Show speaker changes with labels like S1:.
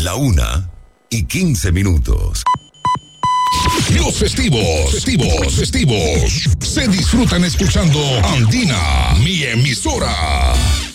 S1: 1:15.
S2: Los festivos se disfrutan escuchando Andina, mi emisora.